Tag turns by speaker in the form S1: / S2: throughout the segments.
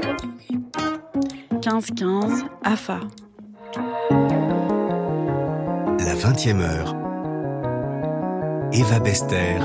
S1: 15-15, AFA.
S2: La 20e heure. Eva Bester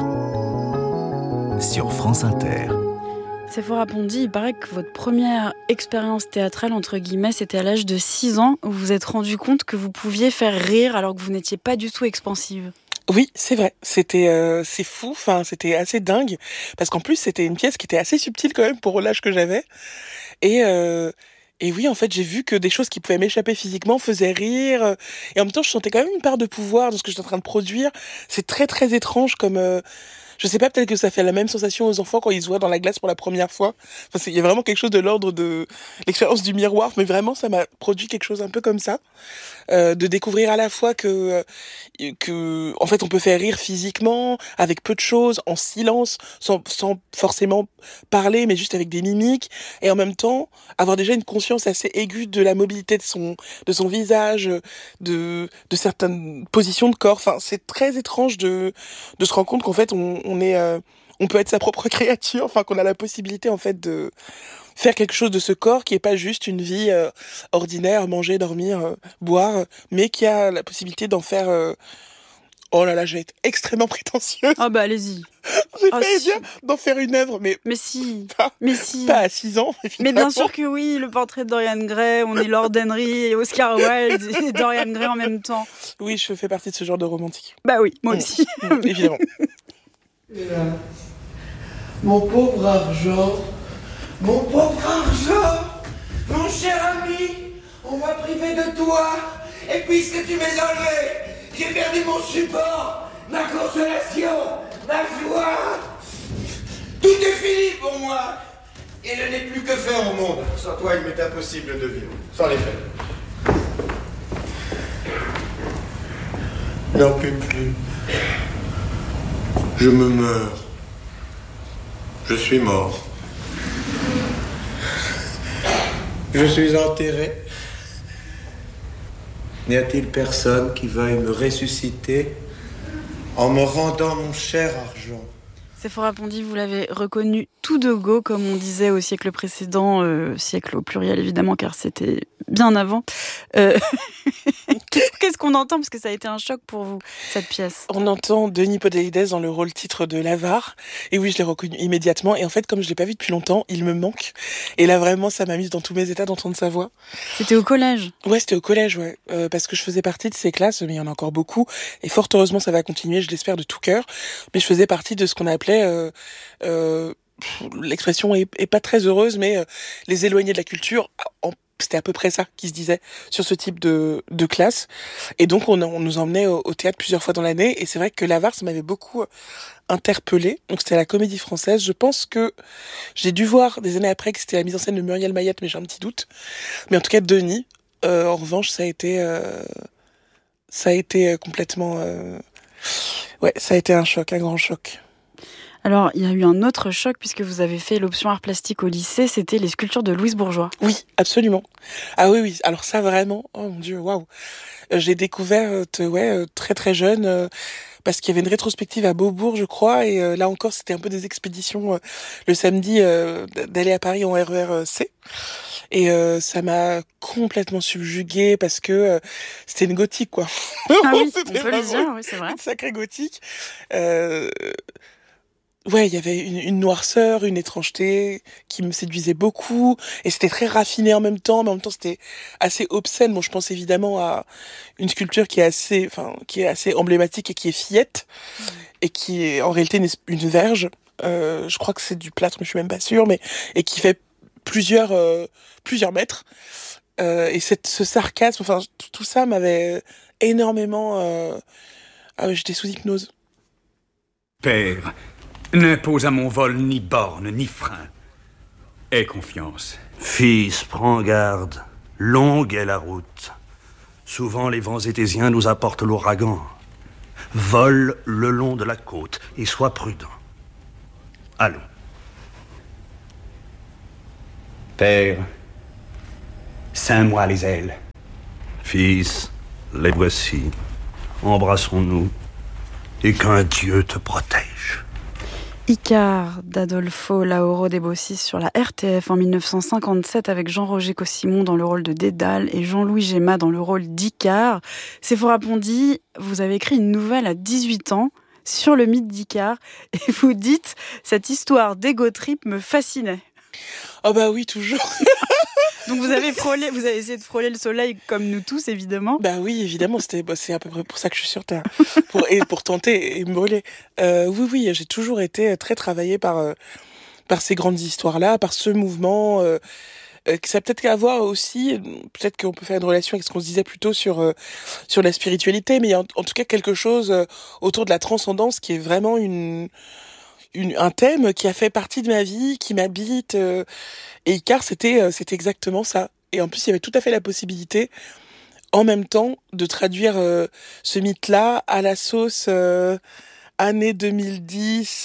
S2: sur France Inter.
S1: Sephora Pondy, il paraît que votre première expérience théâtrale, entre guillemets, c'était à l'âge de 6 ans, où vous vous êtes rendu compte que vous pouviez faire rire alors que vous n'étiez pas du tout expansive.
S3: Oui, c'est vrai. C'est fou. Enfin, c'était assez dingue parce qu'en plus c'était une pièce qui était assez subtile quand même pour l'âge que j'avais. Et et oui, en fait, j'ai vu que des choses qui pouvaient m'échapper physiquement faisaient rire. Et en même temps, je sentais quand même une part de pouvoir dans ce que j'étais en train de produire. C'est très très étrange comme. Je sais pas, peut-être que ça fait la même sensation aux enfants quand ils se voient dans la glace pour la première fois. Enfin, il y a vraiment quelque chose de l'ordre de l'expérience du miroir, mais vraiment, ça m'a produit quelque chose un peu comme ça. De découvrir à la fois que, en fait, on peut faire rire physiquement, avec peu de choses, en silence, sans forcément parler, mais juste avec des mimiques, et en même temps, avoir déjà une conscience assez aiguë de la mobilité de son visage, de certaines positions de corps. Enfin, c'est très étrange de se rendre compte qu'en fait, on peut être sa propre créature, enfin, qu'on a la possibilité, en fait, de faire quelque chose de ce corps qui est pas juste une vie ordinaire, manger, dormir, boire, mais qui a la possibilité d'en faire... Oh là là, je vais être extrêmement prétentieuse.
S1: Ah bah allez-y.
S3: J'ai failli dire d'en faire une œuvre, mais
S1: si.
S3: Pas,
S1: mais si.
S3: Pas à 6 ans, évidemment.
S1: Mais bien sûr que oui, le portrait de Dorian Gray, on est Lord Henry et Oscar Wilde et Dorian Gray en même temps.
S3: Oui, je fais partie de ce genre de romantique.
S1: Bah oui, moi aussi.
S3: Évidemment.
S4: Et là, mon pauvre argent, mon pauvre argent, mon cher ami, on m'a privé de toi, et puisque tu m'es enlevé, j'ai perdu mon support, ma consolation, ma joie. Tout est fini pour moi, et je n'ai plus que faire au monde. Sans toi, il m'est impossible de vivre, sans les faire. N'en peux plus. Je me meurs. Je suis mort. Je suis enterré. N'y a-t-il personne qui veuille me ressusciter en me rendant mon cher argent?
S1: Sephora Pondy, vous l'avez reconnu tout de go, comme on disait au siècle précédent, siècle au pluriel évidemment, car c'était bien avant. Qu'est-ce qu'on entend, parce que ça a été un choc pour vous, cette pièce?
S3: On entend Denis Podalides dans le rôle titre de l'Avare, et oui, je l'ai reconnu immédiatement, et en fait, comme je l'ai pas vu depuis longtemps, il me manque, et là vraiment, ça m'a mise dans tous mes états d'entendre sa voix.
S1: C'était au collège?
S3: Ouais, c'était au collège, ouais, parce que je faisais partie de ces classes, mais il y en a encore beaucoup, et fort heureusement, ça va continuer, je l'espère de tout cœur, mais je faisais partie de ce qu'on appelait l'expression est pas très heureuse, mais les éloignés de la culture, c'était à peu près ça qui se disait sur ce type de classe. Et donc, on nous emmenait au théâtre plusieurs fois dans l'année. Et c'est vrai que l'Avare, ça m'avait beaucoup interpellée. Donc, c'était à la Comédie Française. Je pense que j'ai dû voir des années après que c'était la mise en scène de Muriel Mayette, mais j'ai un petit doute. Mais en tout cas, Denis, en revanche, ça a été complètement... Ouais, ça a été un choc, un grand choc.
S1: Alors, il y a eu un autre choc puisque vous avez fait l'option art plastique au lycée, c'était les sculptures de Louise Bourgeois.
S3: Oui, absolument. Ah oui, oui. Alors ça, vraiment, oh mon Dieu, waouh. J'ai découvert, très très jeune, parce qu'il y avait une rétrospective à Beaubourg, je crois, et là encore, c'était un peu des expéditions le samedi d'aller à Paris en RER C. Et ça m'a complètement subjuguée parce que c'était une gothique, quoi.
S1: Ah oui, on peut le dire, oui, c'est vrai.
S3: Une sacrée gothique. Ouais, il y avait une noirceur, une étrangeté qui me séduisait beaucoup, et c'était très raffiné en même temps, mais en même temps c'était assez obscène. Bon, je pense évidemment à une sculpture qui est assez emblématique et qui est Fillette, et qui est en réalité une verge. Je crois que c'est du plâtre, mais je suis même pas sûre, et qui fait plusieurs mètres. Et ce sarcasme, enfin tout ça m'avait énormément. Ah ouais, j'étais sous hypnose.
S5: Père, n'impose à mon vol ni borne, ni frein. Aie confiance.
S6: Fils, prends garde. Longue est la route. Souvent, les vents étésiens nous apportent l'ouragan. Vole le long de la côte et sois prudent. Allons.
S5: Père, ceins-moi les ailes.
S6: Fils, les voici. Embrassons-nous et qu'un Dieu te protège.
S1: Icare d'Adolfo Lauro Debossis sur la RTF en 1957 avec Jean-Roger Cossimon dans le rôle de Dédale et Jean-Louis Géma dans le rôle d'Icare. Séphora Pondy, vous avez écrit une nouvelle à 18 ans sur le mythe d'Icare et vous dites « Cette histoire d'ego trip me fascinait ».
S3: Oh bah oui, toujours.
S1: Donc vous avez essayé de frôler le soleil comme nous tous, évidemment.
S3: Bah oui, évidemment, c'est à peu près pour ça que je suis sur Terre, pour tenter et me brûler. Oui, j'ai toujours été très travaillée par ces grandes histoires-là, par ce mouvement. Que ça a peut-être qu'à voir aussi, peut-être qu'on peut faire une relation avec ce qu'on se disait plus tôt sur la spiritualité, mais il y a en tout cas quelque chose autour de la transcendance qui est vraiment un thème qui a fait partie de ma vie, qui m'habite. Et Icare, c'était exactement ça. Et en plus, il y avait tout à fait la possibilité, en même temps, de traduire ce mythe-là à la sauce année 2010.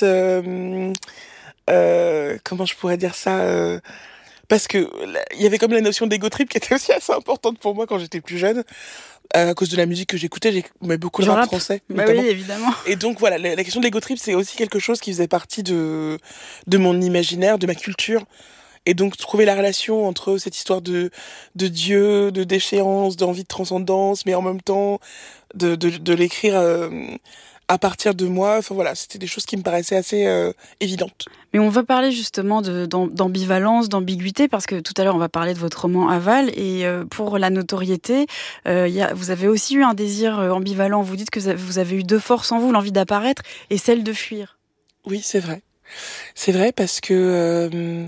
S3: Comment je pourrais dire ça parce que il y avait comme la notion d'ego trip qui était aussi assez importante pour moi quand j'étais plus jeune. À cause de la musique que j'écoutais, j'aimais beaucoup le rap français.
S1: Bah oui, évidemment.
S3: Et donc voilà, la question de l'ego trip, c'est aussi quelque chose qui faisait partie de mon imaginaire, de ma culture. Et donc trouver la relation entre cette histoire de Dieu, de déchéance, d'envie de transcendance, mais en même temps de l'écrire à partir de moi. Enfin voilà, c'était des choses qui me paraissaient assez évidentes.
S1: Mais on va parler justement d'ambivalence, d'ambiguïté, parce que tout à l'heure on va parler de votre roman Aval, et pour la notoriété, vous avez aussi eu un désir ambivalent. Vous dites que vous avez eu deux forces en vous, l'envie d'apparaître et celle de fuir.
S3: Oui, c'est vrai. C'est vrai parce que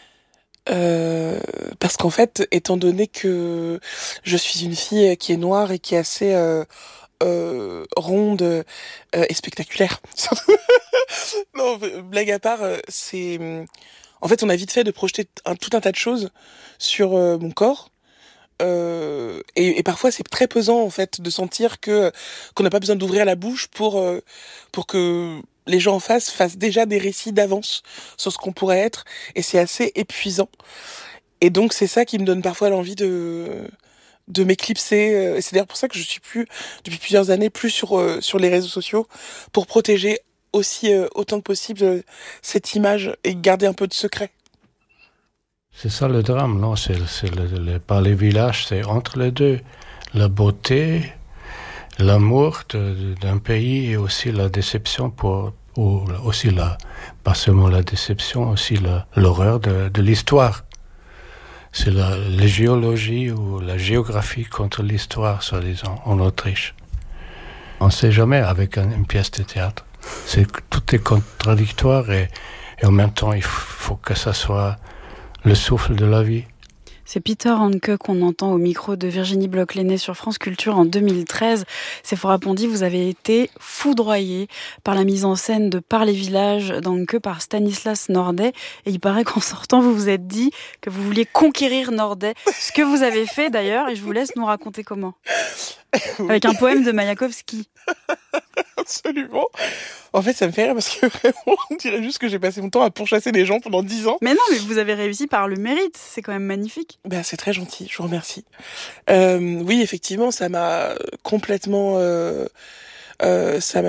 S3: parce qu'en fait, étant donné que je suis une fille qui est noire et qui est assez ronde et spectaculaire. Non, blague à part, c'est en fait on a vite fait de projeter tout un tas de choses sur mon corps. Et parfois c'est très pesant en fait de sentir qu'on n'a pas besoin d'ouvrir la bouche pour que les gens en face fassent déjà des récits d'avance sur ce qu'on pourrait être, et c'est assez épuisant. Et donc c'est ça qui me donne parfois l'envie de m'éclipser. Et c'est d'ailleurs pour ça que je suis plus, depuis plusieurs années, plus sur les réseaux sociaux, pour protéger aussi autant que possible cette image et garder un peu de secret.
S7: C'est ça le drame, non? Par les villages, c'est entre les deux. La beauté, l'amour d'un pays et aussi la déception pas seulement la déception, aussi l'horreur de l'histoire. C'est la géologie ou la géographie contre l'histoire, soi-disant, en Autriche. On ne sait jamais avec une pièce de théâtre. Tout est contradictoire et en même temps, il faut que ça soit le souffle de la vie.
S1: C'est Peter Handke qu'on entend au micro de Virginie Bloch-Lenné sur France Culture en 2013. Séphora Pondy, vous avez été foudroyée par la mise en scène de Par les villages d'Handke par Stanislas Nordet. Et il paraît qu'en sortant, vous vous êtes dit que vous vouliez conquérir Nordet. Ce que vous avez fait d'ailleurs, et je vous laisse nous raconter comment. Avec un poème de Mayakovsky.
S3: Absolument. En fait, ça me fait rire parce que vraiment, on dirait juste que j'ai passé mon temps à pourchasser les gens pendant 10 ans.
S1: Mais non, mais vous avez réussi par le mérite. C'est quand même magnifique.
S3: Ben, c'est très gentil, je vous remercie. Oui, effectivement, ça m'a complètement... ça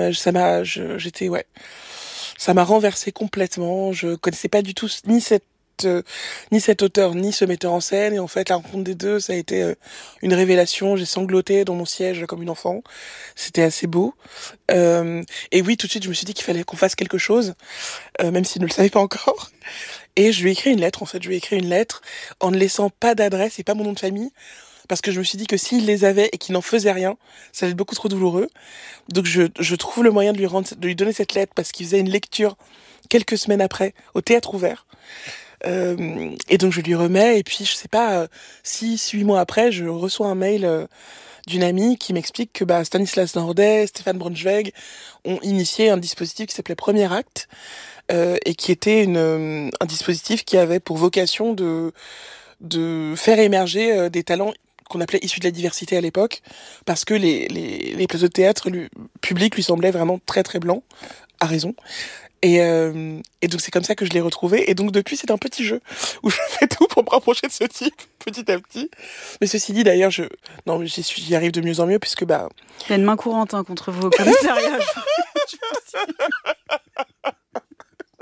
S3: m'a renversé complètement. Je connaissais pas du tout ni cet auteur, ni ce metteur en scène. Et en fait, la rencontre des deux, ça a été une révélation. J'ai sangloté dans mon siège comme une enfant. C'était assez beau. Et oui, tout de suite, je me suis dit qu'il fallait qu'on fasse quelque chose, même s'il ne le savait pas encore. Et je lui ai écrit une lettre, en fait. Je lui ai écrit une lettre en ne laissant pas d'adresse et pas mon nom de famille. Parce que je me suis dit que s'il les avait et qu'il n'en faisait rien, ça allait être beaucoup trop douloureux. Donc je trouve le moyen de lui donner cette lettre parce qu'il faisait une lecture quelques semaines après au Théâtre Ouvert. Et donc je lui remets, et puis je sais pas, 6-8 mois après, je reçois un mail d'une amie qui m'explique que Stanislas Nordet, Stéphane Braunschweig ont initié un dispositif qui s'appelait Premier Acte, et qui était un dispositif qui avait pour vocation de faire émerger des talents qu'on appelait issus de la diversité à l'époque, parce que les plateaux de théâtre publics lui semblaient vraiment très très blancs, à raison. Et donc c'est comme ça que je l'ai retrouvé. Et donc depuis, c'est un petit jeu où je fais tout pour me rapprocher de ce type, petit à petit. Mais ceci dit, d'ailleurs, j'y arrive de mieux en mieux, puisque
S1: Il y a une main courante contre vos commissariats.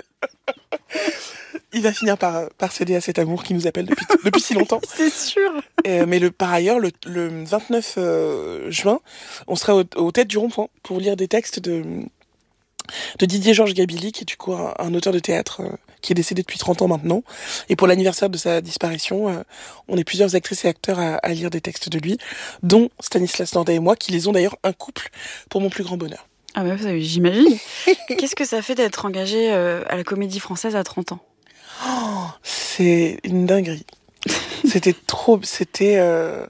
S3: il va finir par céder à cet amour qui nous appelle depuis si longtemps.
S1: C'est sûr.
S3: Mais par ailleurs, le 29 juin, on sera aux Têtes du Rond-Point pour lire des textes de Didier Georges Gabili, qui est du coup un auteur de théâtre qui est décédé depuis 30 ans maintenant. Et pour l'anniversaire de sa disparition, on est plusieurs actrices et acteurs à lire des textes de lui, dont Stanislas Nordet et moi, qui les ont d'ailleurs un couple pour mon plus grand bonheur.
S1: Ah bah j'imagine. Qu'est-ce que ça fait d'être engagé à la Comédie Française à 30 ans ?
S3: C'est une dinguerie. C'était c'était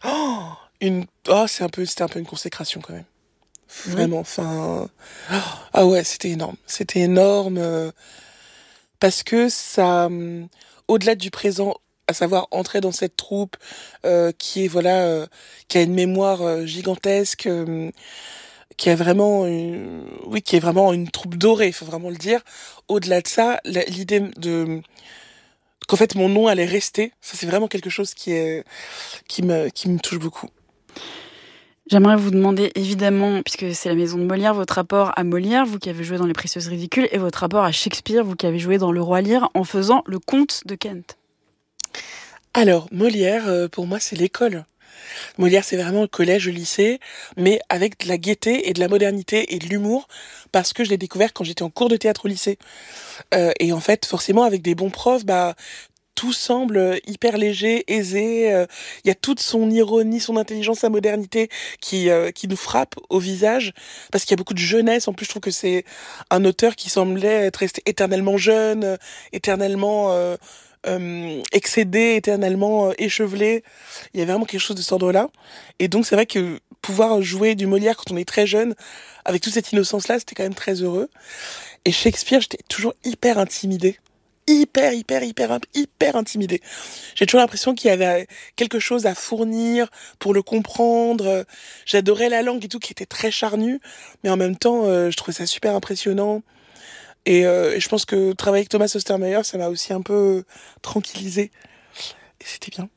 S3: c'était un peu une consécration quand même. Vraiment, enfin, ah ouais, c'était énorme parce que ça, au-delà du présent, à savoir entrer dans cette troupe qui est qui a une mémoire gigantesque, qui est vraiment une troupe dorée, il faut vraiment le dire. Au-delà de ça, l'idée qu'en fait mon nom allait rester, ça c'est vraiment quelque chose qui me touche beaucoup.
S1: J'aimerais vous demander évidemment, puisque c'est la maison de Molière, votre rapport à Molière, vous qui avez joué dans Les Précieuses Ridicules, et votre rapport à Shakespeare, vous qui avez joué dans Le Roi Lear en faisant le Comte de Kent.
S3: Alors, Molière, pour moi, c'est l'école. Molière, c'est vraiment le collège, le lycée, mais avec de la gaieté et de la modernité et de l'humour, parce que je l'ai découvert quand j'étais en cours de théâtre au lycée. Et en fait, forcément, avec des bons profs, tout semble hyper léger, aisé. Il y a toute son ironie, son intelligence, sa modernité qui nous frappe au visage, parce qu'il y a beaucoup de jeunesse. En plus, je trouve que c'est un auteur qui semblait être resté éternellement jeune, éternellement excédé, éternellement échevelé. Il y avait vraiment quelque chose de cet ordre-là. Et donc, c'est vrai que pouvoir jouer du Molière quand on est très jeune, avec toute cette innocence-là, c'était quand même très heureux. Et Shakespeare, j'étais toujours hyper intimidée. Hyper intimidée. J'ai toujours l'impression qu'il y avait quelque chose à fournir pour le comprendre. J'adorais la langue et tout, qui était très charnue, mais en même temps, je trouvais ça super impressionnant. Et je pense que travailler avec Thomas Ostermeyer, ça m'a aussi un peu tranquillisée. Et c'était bien.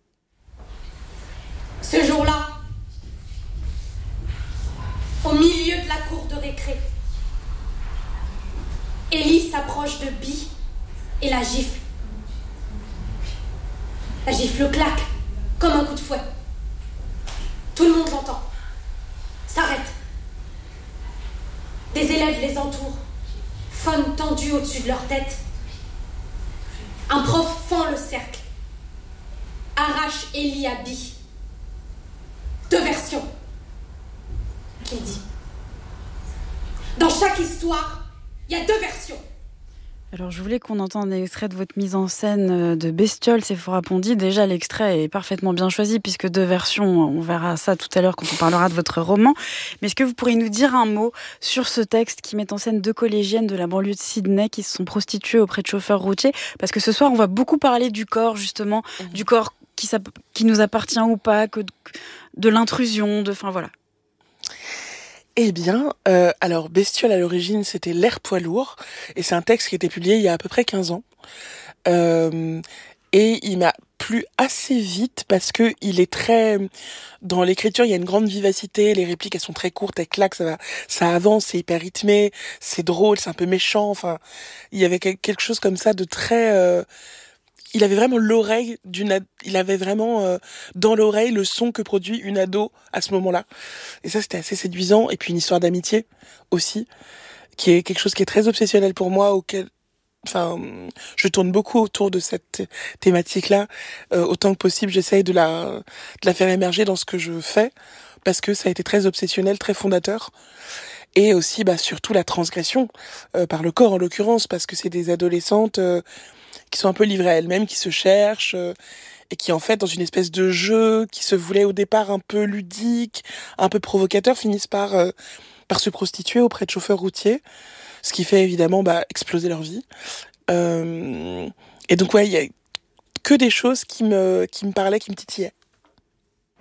S8: Ce jour-là, au milieu de la cour de récré, Élie s'approche de Bi et la gifle. La gifle claque, comme un coup de fouet. Tout le monde l'entend. S'arrête. Des élèves les entourent, faune tendue au-dessus de leur tête. Un prof fend le cercle, arrache Élie à Bi. 2 versions, qu'il dit. Dans chaque histoire, il y a 2 versions.
S1: Alors, je voulais qu'on entende un extrait de votre mise en scène de Bestiole, Séphora Pondy. Déjà, l'extrait est parfaitement bien choisi, puisque 2 versions, on verra ça tout à l'heure quand on parlera de votre roman. Mais est-ce que vous pourriez nous dire un mot sur ce texte qui met en scène 2 collégiennes de la banlieue de Sydney qui se sont prostituées auprès de chauffeurs routiers? Parce que ce soir, on va beaucoup parler du corps, justement, du corps qui nous appartient ou pas, de l'intrusion, enfin voilà.
S3: Eh bien, alors Bestiole à l'origine, c'était L'air poids lourd, et c'est un texte qui a été publié il y a à peu près 15 ans. Et il m'a plu assez vite parce que il est très... Dans l'écriture, il y a une grande vivacité, les répliques, elles sont très courtes, elles claquent, ça avance, c'est hyper rythmé, c'est drôle, c'est un peu méchant, enfin... Il y avait quelque chose comme ça de très... Il avait vraiment dans l'oreille le son que produit une ado à ce moment-là. Et ça, c'était assez séduisant. Et puis une histoire d'amitié aussi, qui est quelque chose qui est très obsessionnel pour moi, je tourne beaucoup autour de cette thématique-là. Autant que possible, j'essaye de la faire émerger dans ce que je fais, parce que ça a été très obsessionnel, très fondateur. Et aussi, surtout la transgression, par le corps en l'occurrence, parce que c'est des adolescentes qui sont un peu livrées à elles-mêmes, qui se cherchent, et qui en fait, dans une espèce de jeu qui se voulait au départ un peu ludique, un peu provocateur, finissent par se prostituer auprès de chauffeurs routiers, ce qui fait évidemment exploser leur vie. Et donc ouais, il y a que des choses qui me parlaient, qui me titillaient.